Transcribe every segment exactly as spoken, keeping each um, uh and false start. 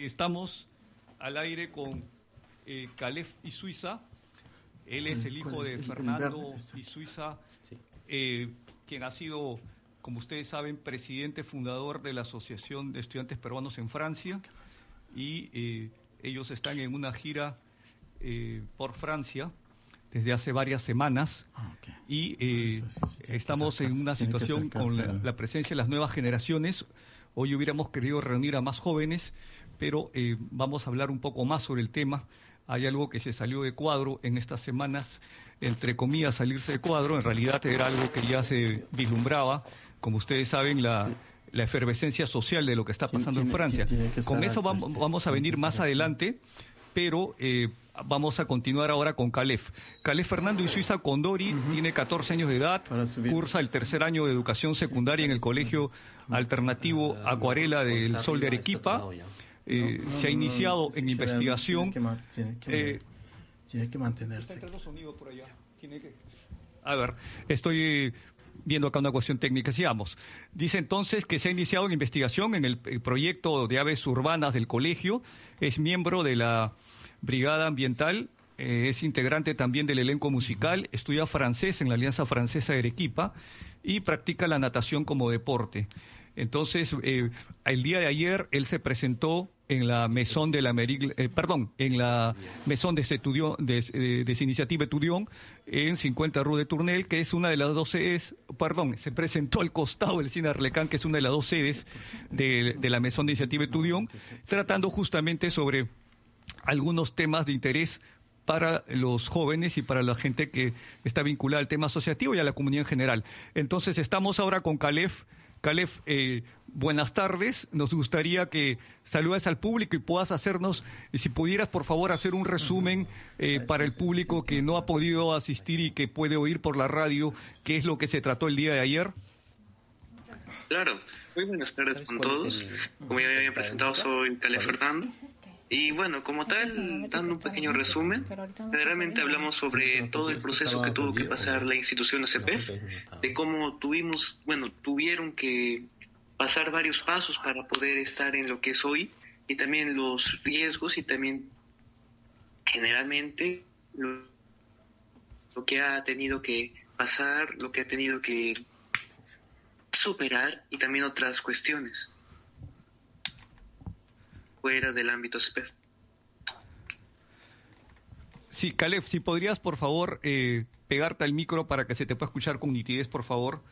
estamos al aire con eh, Caleb Isuiza. Él es el hijo de Fernando Isuiza, eh, quien ha sido, como ustedes saben, presidente fundador de la Asociación de Estudiantes Peruanos en Francia, y eh, ellos están en una gira eh, por Francia desde hace varias semanas, ah, okay. y eh, sí, sí, sí, estamos en una situación con la, la presencia de las nuevas generaciones. Hoy hubiéramos querido reunir a más jóvenes, pero eh, vamos a hablar un poco más sobre el tema. Hay algo que se salió de cuadro en estas semanas, entre comillas, salirse de cuadro. En realidad era algo que ya se vislumbraba. Como ustedes saben, la, sí. la efervescencia social de lo que está pasando tiene, en Francia. Tiene, tiene Con eso vamos, este, vamos a venir más adelante, pero eh, vamos a continuar ahora con Caleb. Caleb Fernando Isuiza Condori, uh-huh. tiene catorce años de edad, cursa el tercer año de educación secundaria en el Colegio Alternativo Acuarela del Sol de Arequipa. Eh, no, no, se ha iniciado no, no, en no, investigación. Tiene que, tiene que, eh, tiene que mantenerse. Por allá. Tiene que... A ver, estoy viendo acá una cuestión técnica. Sigamos. Dice entonces que se ha iniciado en investigación en el, el proyecto de aves urbanas del colegio. Es miembro de la Brigada Ambiental. Eh, es integrante también del elenco musical. Estudia francés en la Alianza Francesa de Arequipa y practica la natación como deporte. Entonces, eh, el día de ayer él se presentó en la Maison de la Merigle, eh, perdón, en la Maison de Estudión, de, de, de Iniciativa Etudión, en cincuenta Rue de Tournelle, que es una de las dos sedes, perdón, se presentó al costado del Cine Arlecán, que es una de las dos sedes de, de la Maison de Iniciativa Etudión, tratando justamente sobre algunos temas de interés para los jóvenes y para la gente que está vinculada al tema asociativo y a la comunidad en general. Entonces, estamos ahora con Caleb. Caleb, eh, buenas tardes. Nos gustaría que saludes al público y puedas hacernos, si pudieras, por favor, hacer un resumen eh, para el público que no ha podido asistir y que puede oír por la radio qué es lo que se trató el día de ayer. Claro. Muy buenas tardes con todos. Como ya me había presentado, soy Caleb Fernando. Y bueno, como tal, dando un pequeño resumen, generalmente hablamos sobre todo el proceso que tuvo que pasar la institución A C P, de cómo tuvimos, bueno, tuvieron que pasar varios pasos para poder estar en lo que es hoy, y también los riesgos y también generalmente lo, lo que ha tenido que pasar, lo que ha tenido que superar y también otras cuestiones fuera del ámbito A C P. Sí, Caleb, si podrías, por favor, eh, pegarte al micro para que se te pueda escuchar con nitidez, por favor.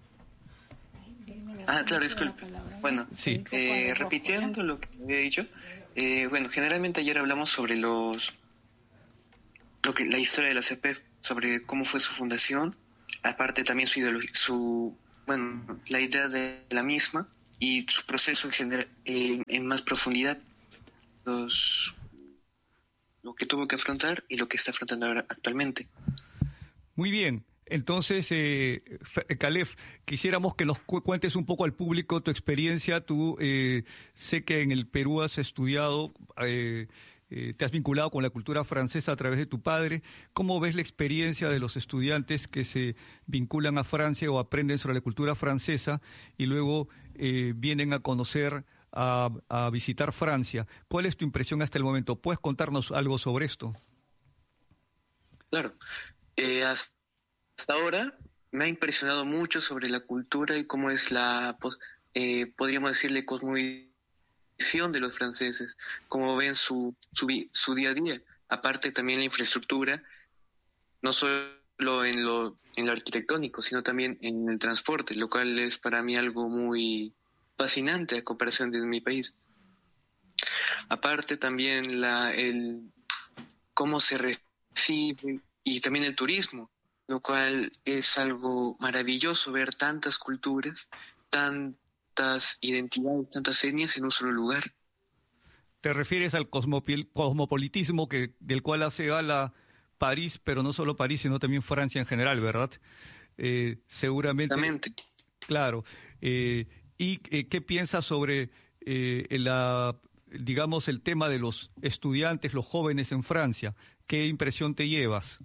Ah, claro, disculpe. Bueno, sí. eh, repitiendo lo que había dicho, eh, bueno, generalmente ayer hablamos sobre los, lo que la historia de la A C P, sobre cómo fue su fundación, aparte también su ideología, su, bueno, la idea de la misma, y su proceso en general, eh, en más profundidad, los, lo que tuvo que afrontar y lo que está afrontando ahora actualmente. Muy bien. Entonces, eh, Caleb, quisiéramos que nos cu- cuentes un poco al público tu experiencia. Tú eh, sé que en el Perú has estudiado, eh, eh, te has vinculado con la cultura francesa a través de tu padre. ¿Cómo ves la experiencia de los estudiantes que se vinculan a Francia o aprenden sobre la cultura francesa y luego eh, vienen a conocer, a, a visitar Francia? ¿Cuál es tu impresión hasta el momento? ¿Puedes contarnos algo sobre esto? Claro. Eh, hasta Hasta ahora me ha impresionado mucho sobre la cultura y cómo es la, eh, podríamos decirle, cosmovisión de los franceses, cómo ven su, su, su día a día. Aparte también la infraestructura, no solo en lo, en lo arquitectónico, sino también en el transporte, lo cual es para mí algo muy fascinante a comparación de mi país. Aparte también la, el, cómo se recibe y también el turismo, lo cual es algo maravilloso ver tantas culturas, tantas identidades, tantas etnias en un solo lugar. ¿Te refieres al cosmopil- cosmopolitismo que, del cual hace gala París, pero no solo París, sino también Francia en general, verdad? Eh, seguramente. Exactamente. Claro. Eh, ¿Y eh, qué piensas sobre eh, la, digamos, el tema de los estudiantes, los jóvenes en Francia? ¿Qué impresión te llevas?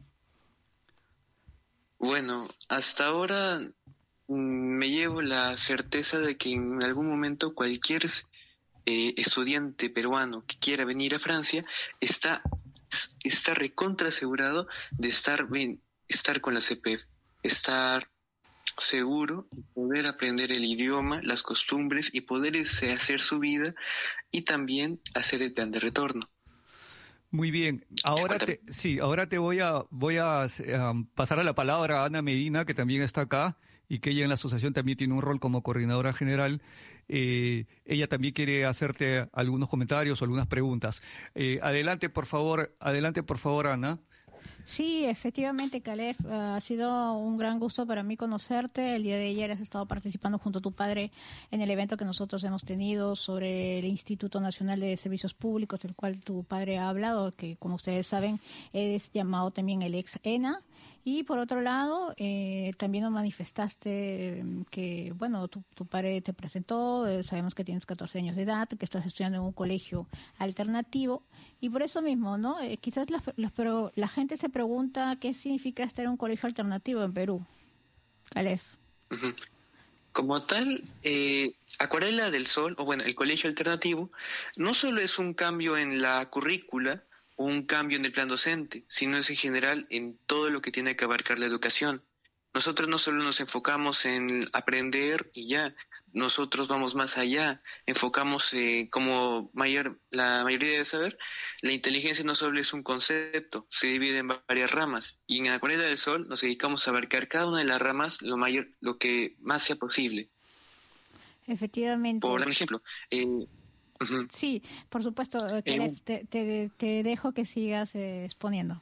Bueno, hasta ahora mmm, me llevo la certeza de que en algún momento cualquier eh, estudiante peruano que quiera venir a Francia está, está recontra asegurado de estar, bien, estar con la C P F, estar seguro, poder aprender el idioma, las costumbres y poder ese, hacer su vida y también hacer el plan de retorno. Muy bien. Ahora te, sí, ahora te voy a voy a um, pasar a la palabra a Ana Medina, que también está acá y que ella en la asociación también tiene un rol como coordinadora general. Eh, ella también quiere hacerte algunos comentarios o algunas preguntas. Eh, adelante, por favor, adelante, por favor, Ana. Sí, efectivamente, Caleb, uh, ha sido un gran gusto para mí conocerte. El día de ayer has estado participando junto a tu padre en el evento que nosotros hemos tenido sobre el Instituto Nacional de Servicios Públicos, del cual tu padre ha hablado, que como ustedes saben es llamado también el ex E N A. Y por otro lado, eh, también nos manifestaste eh, que, bueno, tu, tu padre te presentó, eh, sabemos que tienes catorce años de edad, que estás estudiando en un colegio alternativo, y por eso mismo, ¿no? Eh, quizás la, la, pero la gente se pregunta qué significa estar en un colegio alternativo en Perú. Caleb. Uh-huh. Como tal, eh, Acuarela del Sol, o bueno, el colegio alternativo, no solo es un cambio en la currícula, un cambio en el plan docente, sino es en general en todo lo que tiene que abarcar la educación. Nosotros no solo nos enfocamos en aprender y ya, nosotros vamos más allá, enfocamos eh, como mayor, la mayoría debe saber, la inteligencia no solo es un concepto, se divide en varias ramas, y en Acuarela del Sol nos dedicamos a abarcar cada una de las ramas lo mayor, lo que más sea posible. Efectivamente. Por ejemplo, eh, uh-huh. Sí, por supuesto, Caleb, eh, te, te, te dejo que sigas eh, exponiendo.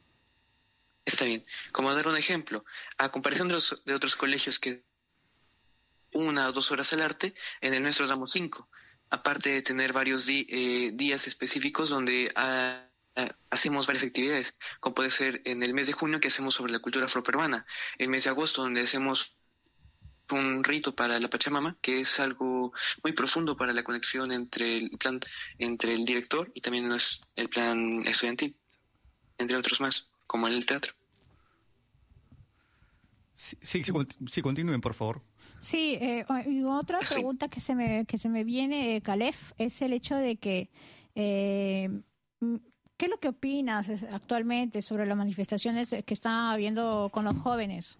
Está bien. Como dar un ejemplo, a comparación de, los, de otros colegios que una o dos horas al arte, en el nuestro damos cinco, aparte de tener varios di, eh, días específicos donde a, a, hacemos varias actividades, como puede ser en el mes de junio que hacemos sobre la cultura afroperuana, el mes de agosto donde hacemos un rito para la Pachamama, que es algo muy profundo para la conexión entre el plan, entre el director y también el plan estudiantil, entre otros más, como el teatro. Sí, sí, sí, continúen, por favor. Sí, eh, y otra sí. pregunta que se me que se me viene, eh, Caleb, es el hecho de que eh, ¿qué es lo que opinas actualmente sobre las manifestaciones que están habiendo con los jóvenes?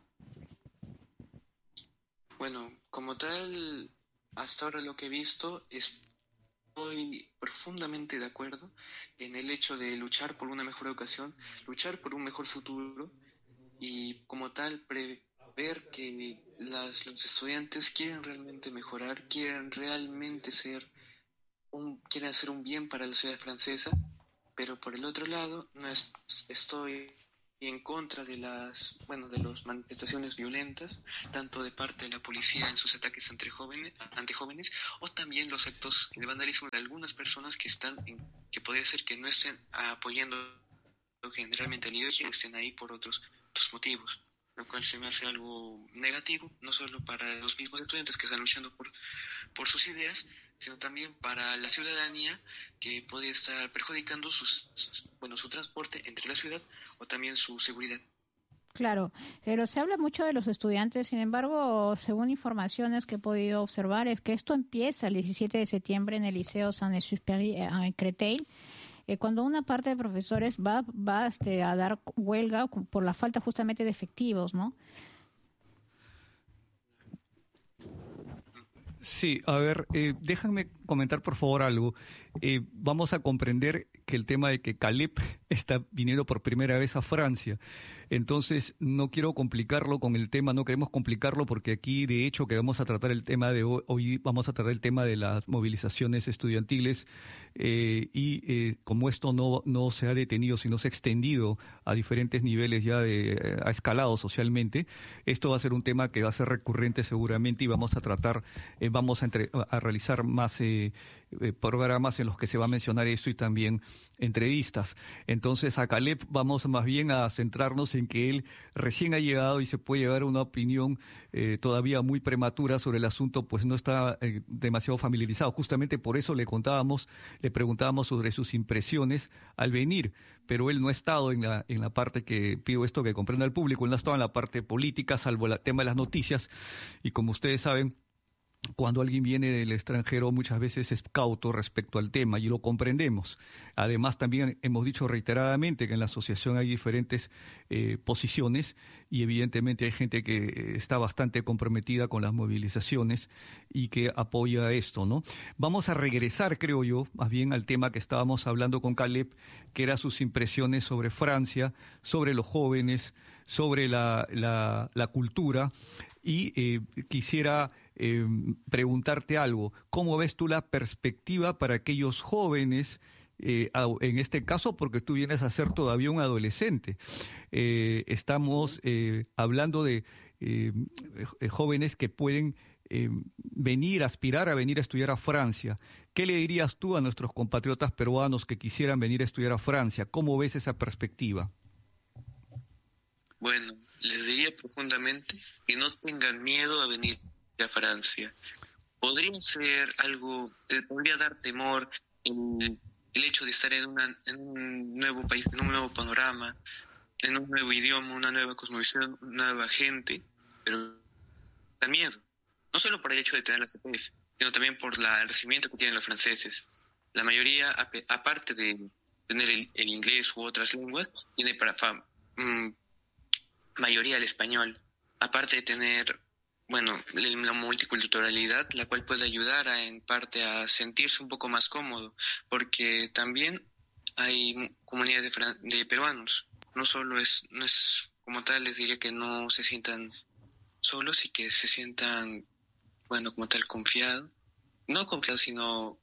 Bueno, como tal, hasta ahora lo que he visto, estoy profundamente de acuerdo en el hecho de luchar por una mejor educación, luchar por un mejor futuro y como tal prever que las, los estudiantes quieren realmente mejorar, quieren realmente ser un, quieren hacer un bien para la sociedad francesa, pero por el otro lado no es, estoy en contra de las, bueno, de las manifestaciones violentas, tanto de parte de la policía en sus ataques entre jóvenes, ante jóvenes, o también los actos de vandalismo de algunas personas que están, en, que podría ser que no estén apoyando generalmente al líder, que estén ahí por otros, otros motivos, lo cual se me hace algo negativo, no solo para los mismos estudiantes que están luchando por, por sus ideas, sino también para la ciudadanía que puede estar perjudicando sus, sus, bueno, su transporte entre la ciudad o también su seguridad. Claro, pero se habla mucho de los estudiantes, sin embargo, según informaciones que he podido observar, es que esto empieza el diecisiete de septiembre en el Liceo Saint-Exupéry en Créteil, eh, cuando una parte de profesores va, va este, a dar huelga por la falta justamente de efectivos, ¿no? Sí, a ver, eh, déjame comentar por favor algo. Eh, vamos a comprender que el tema de que Caleb está viniendo por primera vez a Francia. Entonces, no quiero complicarlo con el tema, no queremos complicarlo porque aquí, de hecho, que vamos a tratar el tema de hoy, hoy vamos a tratar el tema de las movilizaciones estudiantiles eh, y eh, como esto no, no se ha detenido, sino se ha extendido a diferentes niveles ya, de, ha escalado socialmente, esto va a ser un tema que va a ser recurrente seguramente y vamos a tratar, eh, vamos a, entre, a realizar más eh, eh, programas en los que se va a mencionar esto y también entrevistas. Entonces, a Caleb vamos más bien a centrarnos en que él recién ha llegado y se puede llevar una opinión eh, todavía muy prematura sobre el asunto, pues no está eh, demasiado familiarizado. Justamente por eso le contábamos, le preguntábamos sobre sus impresiones al venir, pero él no ha estado en la, en la parte que pido esto que comprenda el público, él no ha estado en la parte política, salvo el tema de las noticias, y como ustedes saben, cuando alguien viene del extranjero muchas veces es cauto respecto al tema y lo comprendemos. Además, también hemos dicho reiteradamente que en la asociación hay diferentes eh, posiciones y evidentemente hay gente que está bastante comprometida con las movilizaciones y que apoya esto, ¿no? Vamos a regresar, creo yo, más bien al tema que estábamos hablando con Caleb, que eran sus impresiones sobre Francia, sobre los jóvenes, sobre la, la, la cultura, y eh, quisiera eh, preguntarte algo. ¿Cómo ves tú la perspectiva para aquellos jóvenes, eh, en este caso porque tú vienes a ser todavía un adolescente? Eh, estamos eh, hablando de eh, jóvenes que pueden eh, venir, aspirar a venir a estudiar a Francia. ¿Qué le dirías tú a nuestros compatriotas peruanos que quisieran venir a estudiar a Francia? ¿Cómo ves esa perspectiva? Bueno, les diría profundamente que no tengan miedo a venir a Francia. Podría ser algo, te podría dar temor el, el hecho de estar en, una, en un nuevo país, en un nuevo panorama, en un nuevo idioma, una nueva cosmovisión, una nueva gente, pero da miedo. No solo por el hecho de tener la C P F, sino también por la, el recibimiento que tienen los franceses. La mayoría, aparte de tener el, el inglés u otras lenguas, tiene para fam, mmm, mayoría el español, aparte de tener, bueno, la multiculturalidad, la cual puede ayudar a, en parte a sentirse un poco más cómodo, porque también hay comunidades de, de peruanos, no solo es, no es como tal, les diría que no se sientan solos y que se sientan, bueno, como tal, confiados, no confiados, sino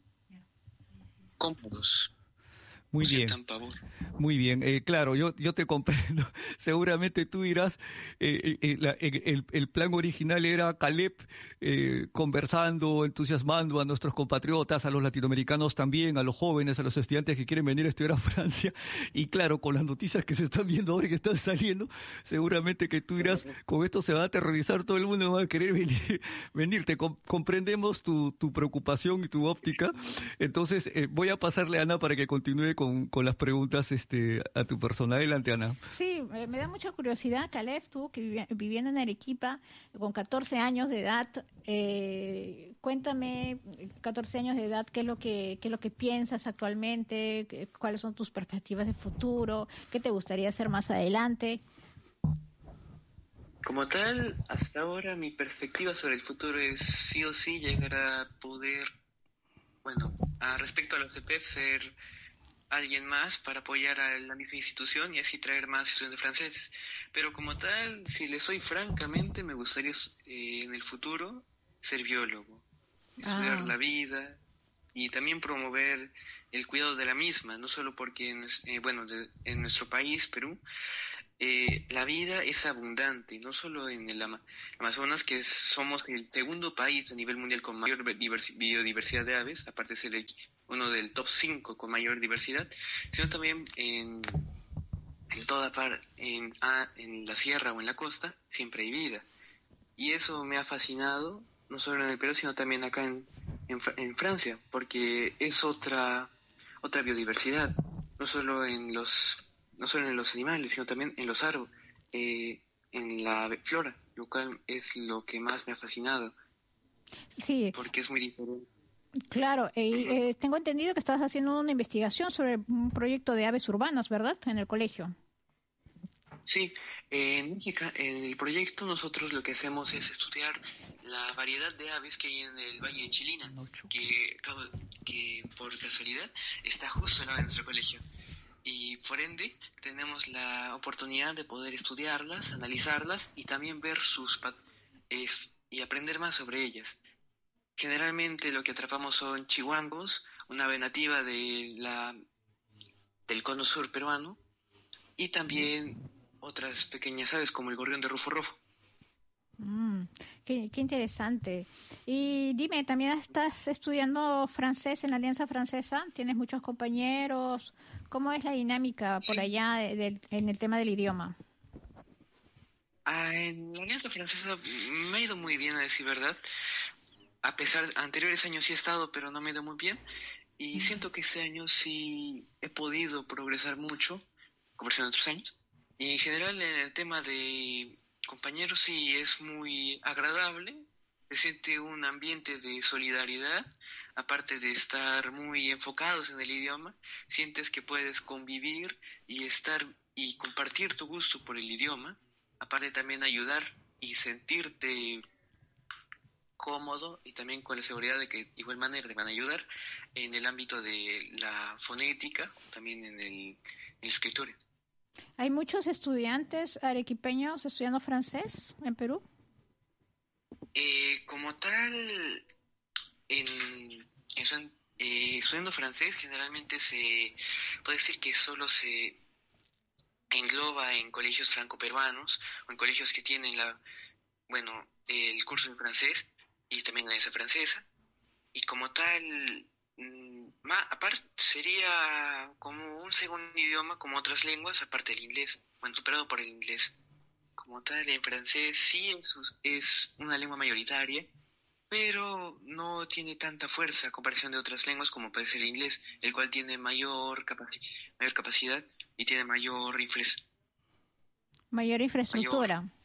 cómodos. Muy bien, muy bien. Eh, claro, yo yo te comprendo. Seguramente tú dirás, eh, eh, la, el, el plan original era Caleb eh, conversando, entusiasmando a nuestros compatriotas, a los latinoamericanos también, a los jóvenes, a los estudiantes que quieren venir a estudiar a Francia. Y claro, con las noticias que se están viendo ahora y que están saliendo, seguramente que tú dirás, con esto se va a aterrorizar todo el mundo, va a querer venir. venir. Te com- comprendemos tu, tu preocupación y tu óptica. Entonces, eh, voy a pasarle a Ana para que continúe con Con, con las preguntas este, a tu persona. Adelante, Ana. Sí, eh, me da mucha curiosidad, Caleb, tú que vivi- viviendo en Arequipa con catorce años de edad, eh, cuéntame, catorce años de edad, ¿qué es lo que qué es lo que piensas actualmente? ¿Qué, ¿Cuáles son tus perspectivas de futuro? ¿Qué te gustaría hacer más adelante? Como tal, hasta ahora mi perspectiva sobre el futuro es sí o sí llegar a poder, bueno, a respecto a los C P F, ser alguien más para apoyar a la misma institución y así traer más estudiantes franceses. Pero como tal, si les soy francamente, me gustaría eh, en el futuro ser biólogo, estudiar ah. la vida y también promover el cuidado de la misma, no solo porque en, eh, bueno, de, en nuestro país, Perú, eh, la vida es abundante, no solo en el Ama- Amazonas, que es, somos el segundo país a nivel mundial con mayor divers- biodiversidad de aves, aparte de ser el, uno del top cinco con mayor diversidad, sino también en, en toda parte, en, ah, en la sierra o en la costa, siempre hay vida. Y eso me ha fascinado, no solo en el Perú, sino también acá en, en, en Francia, porque es otra, otra biodiversidad, no solo en los... no solo en los animales, sino también en los árboles, eh, en la flora, lo cual es lo que más me ha fascinado. Sí. Porque es muy diferente. Claro, eh, uh-huh. eh, tengo entendido que estás haciendo una investigación sobre un proyecto de aves urbanas, ¿verdad?, en el colegio. Sí, eh, en México, en el proyecto nosotros lo que hacemos es estudiar la variedad de aves que hay en el Valle de Chilina, que, que por casualidad está justo al lado de nuestro colegio. Y por ende tenemos la oportunidad de poder estudiarlas, analizarlas y también ver sus pat- es, y aprender más sobre ellas. Generalmente lo que atrapamos son chihuangos, una ave nativa de la, del cono sur peruano, y también otras pequeñas aves como el gorrión de rufo rojo. Mm, qué, qué interesante. Y dime, ¿también estás estudiando francés en la Alianza Francesa? ¿Tienes muchos compañeros? ¿Cómo es la dinámica por sí. allá de, de, en el tema del idioma? Ah, en la Alianza Francesa me ha ido muy bien, a decir verdad. A pesar de anteriores años sí he estado, pero no me ha ido muy bien. Y mm. siento que este año sí he podido progresar mucho, conversando en otros años. Y en general en el tema de compañeros sí es muy agradable, se siente un ambiente de solidaridad, aparte de estar muy enfocados en el idioma, sientes que puedes convivir y estar y compartir tu gusto por el idioma, aparte también ayudar y sentirte cómodo y también con la seguridad de que de igual manera te van a ayudar en el ámbito de la fonética, también en el, en la escritura. ¿Hay muchos estudiantes arequipeños estudiando francés en Perú? Eh, como tal, en, en eh, estudiando francés generalmente se puede decir que solo se engloba en colegios franco-peruanos o en colegios que tienen la, bueno, el curso en francés y también la esa francesa, y como tal, más, aparte sería como un segundo idioma como otras lenguas, aparte del inglés, bueno, superado por el inglés. Como tal, en francés sí es, es una lengua mayoritaria, pero no tiene tanta fuerza a comparación de otras lenguas como puede ser el inglés, el cual tiene mayor, capaci- mayor capacidad y tiene mayor infraestructura. Mayor infraestructura. Mayor,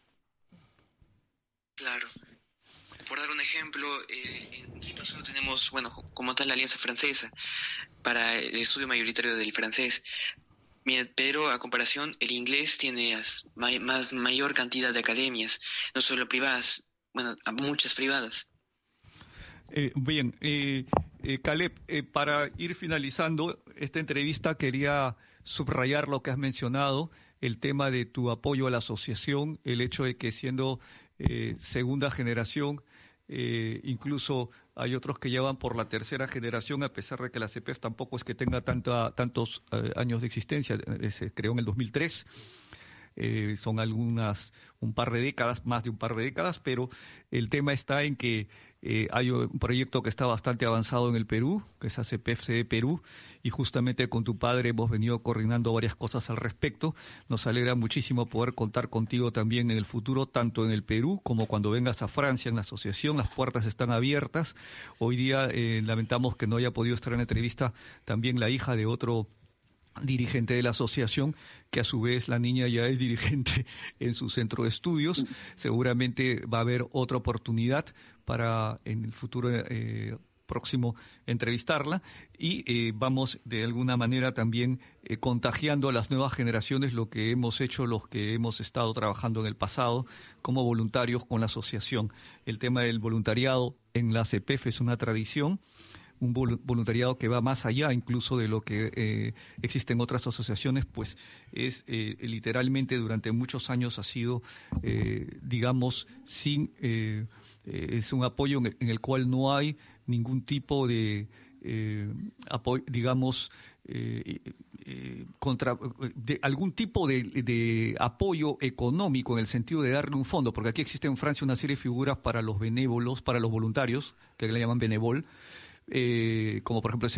claro. Por dar un ejemplo, eh, en Quito solo tenemos, bueno, como tal la Alianza Francesa para el estudio mayoritario del francés, pero a comparación el inglés tiene may, más mayor cantidad de academias, no solo privadas, bueno, muchas privadas. Eh, bien, eh, eh, Caleb, eh, para ir finalizando esta entrevista quería subrayar lo que has mencionado, el tema de tu apoyo a la asociación, el hecho de que siendo eh, segunda generación, eh, incluso hay otros que llevan por la tercera generación, a pesar de que la C P F tampoco es que tenga tanta, tantos eh, años de existencia, eh, se creó en el dos mil tres. Eh, son algunas, un par de décadas, más de un par de décadas, pero el tema está en que eh, hay un proyecto que está bastante avanzado en el Perú, que es A C P F C E Perú, y justamente con tu padre hemos venido coordinando varias cosas al respecto. Nos alegra muchísimo poder contar contigo también en el futuro, tanto en el Perú como cuando vengas a Francia en la asociación. Las puertas están abiertas. Hoy día eh, lamentamos que no haya podido estar en la entrevista también la hija de otro dirigente de la asociación, que a su vez la niña ya es dirigente en su centro de estudios. Seguramente va a haber otra oportunidad para en el futuro eh, próximo entrevistarla y eh, vamos de alguna manera también eh, contagiando a las nuevas generaciones lo que hemos hecho los que hemos estado trabajando en el pasado como voluntarios con la asociación. El tema del voluntariado en la C P F es una tradición, un voluntariado que va más allá incluso de lo que eh, existe en otras asociaciones, pues es eh, literalmente durante muchos años ha sido, eh, digamos, sin eh, eh, es un apoyo en, en el cual no hay ningún tipo de, eh, apoyo, digamos, eh, eh, contra de algún tipo de, de apoyo económico en el sentido de darle un fondo, porque aquí existe en Francia una serie de figuras para los benévolos, para los voluntarios, que le llaman benevol, Eh, como por ejemplo el